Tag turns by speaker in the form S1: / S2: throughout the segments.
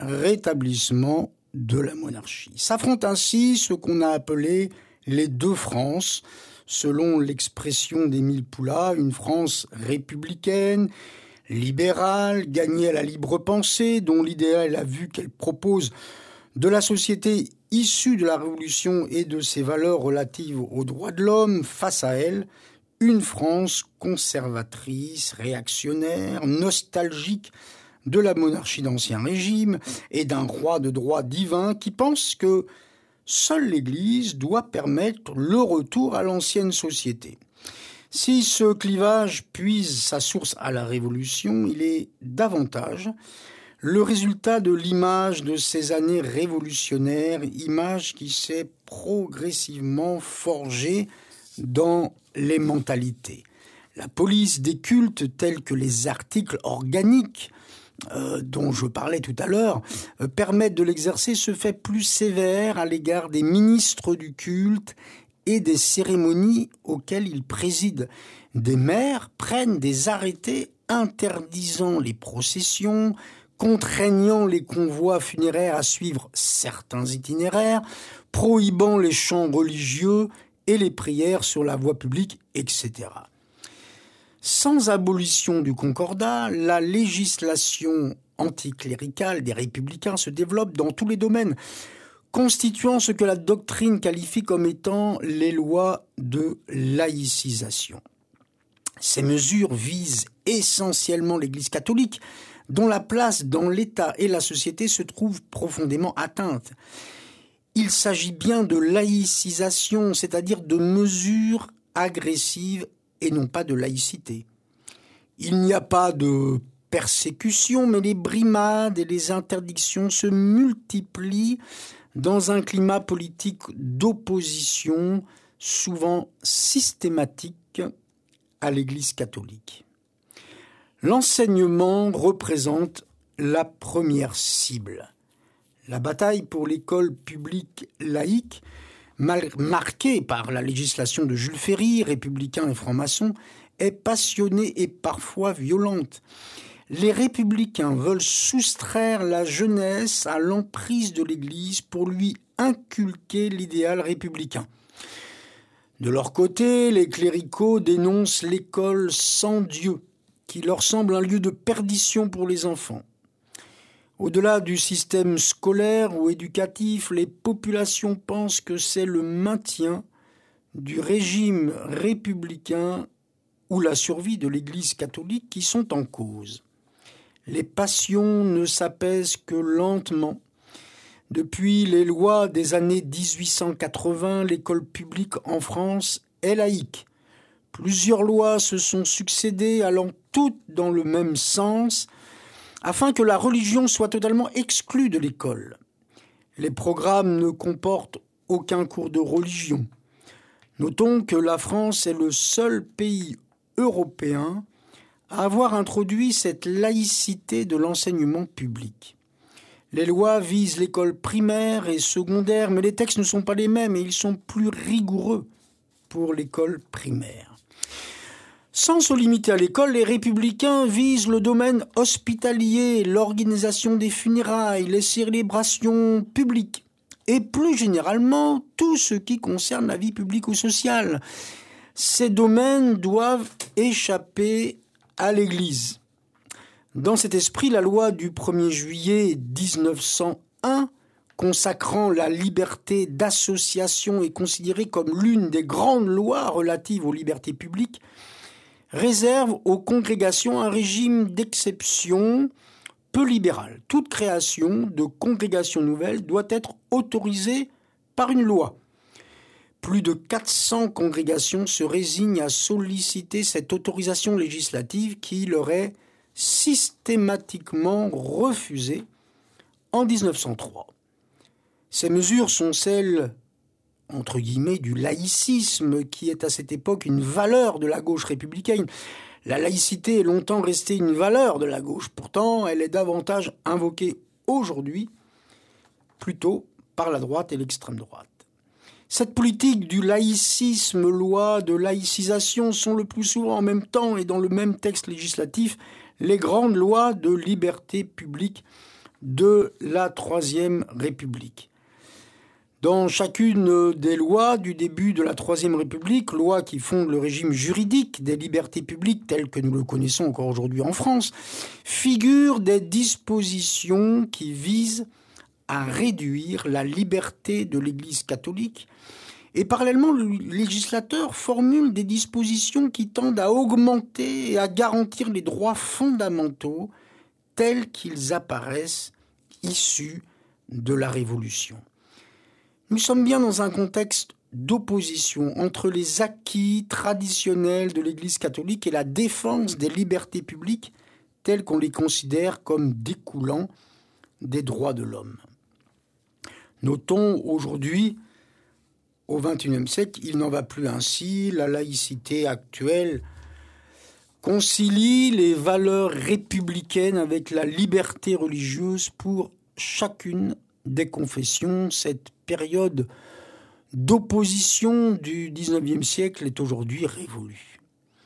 S1: rétablissement de la monarchie. S'affrontent ainsi ce qu'on a appelé les deux France, selon l'expression d'Émile Poulain, une France républicaine, libérale, gagnée à la libre pensée, dont l'idéal est la vue qu'elle propose de la société issue de la Révolution et de ses valeurs relatives aux droits de l'homme, face à elle, une France conservatrice, réactionnaire, nostalgique de la monarchie d'Ancien Régime et d'un roi de droit divin qui pense que seule l'Église doit permettre le retour à l'ancienne société. Si ce clivage puise sa source à la Révolution, il est davantage le résultat de l'image de ces années révolutionnaires, image qui s'est progressivement forgée dans les mentalités. La police des cultes tels que les articles organiques dont je parlais tout à l'heure, permettent de l'exercer se fait plus sévère à l'égard des ministres du culte et des cérémonies auxquelles ils président. Des maires prennent des arrêtés interdisant les processions, contraignant les convois funéraires à suivre certains itinéraires, prohibant les chants religieux et les prières sur la voie publique, etc. Sans abolition du concordat, la législation anticléricale des républicains se développe dans tous les domaines, constituant ce que la doctrine qualifie comme étant les lois de laïcisation. Ces mesures visent essentiellement l'Église catholique, dont la place dans l'État et la société se trouve profondément atteinte. Il s'agit bien de laïcisation, c'est-à-dire de mesures agressives et non pas de laïcité. Il n'y a pas de persécution, mais les brimades et les interdictions se multiplient dans un climat politique d'opposition souvent systématique à l'Église catholique. L'enseignement représente la première cible. La bataille pour l'école publique laïque, marquée par la législation de Jules Ferry, républicain et franc-maçon, est passionnée et parfois violente. Les républicains veulent soustraire la jeunesse à l'emprise de l'Église pour lui inculquer l'idéal républicain. De leur côté, les cléricaux dénoncent l'école sans Dieu, qui leur semble un lieu de perdition pour les enfants. Au-delà du système scolaire ou éducatif, les populations pensent que c'est le maintien du régime républicain ou la survie de l'Église catholique qui sont en cause. Les passions ne s'apaisent que lentement. Depuis les lois des années 1880, l'école publique en France est laïque. Plusieurs lois se sont succédées allant toutes dans le même sens, afin que la religion soit totalement exclue de l'école. Les programmes ne comportent aucun cours de religion. Notons que la France est le seul pays européen à avoir introduit cette laïcité de l'enseignement public. Les lois visent l'école primaire et secondaire, mais les textes ne sont pas les mêmes et ils sont plus rigoureux pour l'école primaire. Sans se limiter à l'école, les républicains visent le domaine hospitalier, l'organisation des funérailles, les célébrations publiques et plus généralement tout ce qui concerne la vie publique ou sociale. Ces domaines doivent échapper à l'Église. Dans cet esprit, la loi du 1er juillet 1901 consacrant la liberté d'association est considérée comme l'une des grandes lois relatives aux libertés publiques, réserve aux congrégations un régime d'exception peu libéral. Toute création de congrégation nouvelle doit être autorisée par une loi. Plus de 400 congrégations se résignent à solliciter cette autorisation législative qui leur est systématiquement refusée en 1903. Ces mesures sont celles entre guillemets, du laïcisme, qui est à cette époque une valeur de la gauche républicaine. La laïcité est longtemps restée une valeur de la gauche. Pourtant, elle est davantage invoquée aujourd'hui, plutôt par la droite et l'extrême droite. Cette politique du laïcisme, loi de laïcisation, sont le plus souvent en même temps et dans le même texte législatif les grandes lois de liberté publique de la Troisième République. Dans chacune des lois du début de la Troisième République, lois qui fondent le régime juridique des libertés publiques tel que nous le connaissons encore aujourd'hui en France, figurent des dispositions qui visent à réduire la liberté de l'Église catholique. Et parallèlement, le législateur formule des dispositions qui tendent à augmenter et à garantir les droits fondamentaux tels qu'ils apparaissent issus de la Révolution. Nous sommes bien dans un contexte d'opposition entre les acquis traditionnels de l'Église catholique et la défense des libertés publiques telles qu'on les considère comme découlant des droits de l'homme. Notons aujourd'hui, au XXIe siècle, il n'en va plus ainsi. La laïcité actuelle concilie les valeurs républicaines avec la liberté religieuse pour chacune des confessions. Cette période d'opposition du XIXe siècle est aujourd'hui révolue.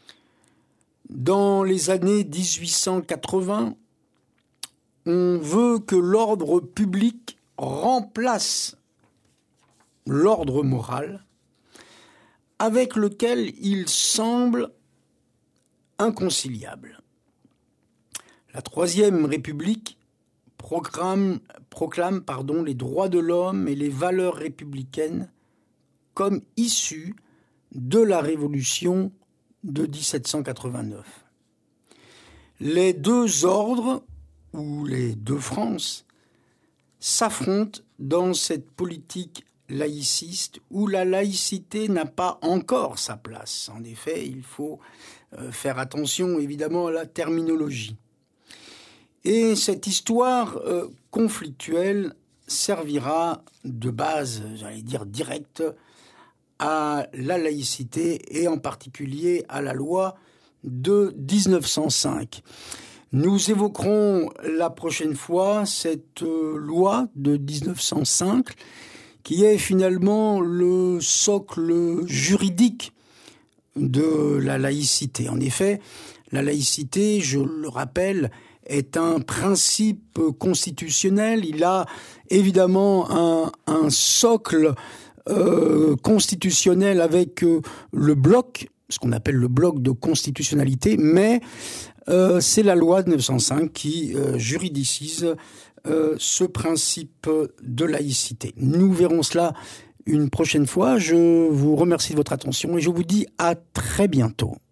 S1: Dans les années 1880, on veut que l'ordre public remplace l'ordre moral avec lequel il semble inconciliable. La Troisième République proclame les droits de l'homme et les valeurs républicaines comme issus de la Révolution de 1789. Les deux ordres, ou les deux France, s'affrontent dans cette politique laïciste où la laïcité n'a pas encore sa place. En effet, il faut faire attention évidemment à la terminologie. Et cette histoire conflictuelle servira de base, j'allais dire directe, à la laïcité et en particulier à la loi de 1905. Nous évoquerons la prochaine fois cette loi de 1905 qui est finalement le socle juridique de la laïcité. En effet, la laïcité, je le rappelle, est un principe constitutionnel. Il a évidemment un socle constitutionnel avec le bloc, ce qu'on appelle le bloc de constitutionnalité, mais c'est la loi de 1905 qui juridicise ce principe de laïcité. Nous verrons cela une prochaine fois. Je vous remercie de votre attention et je vous dis à très bientôt.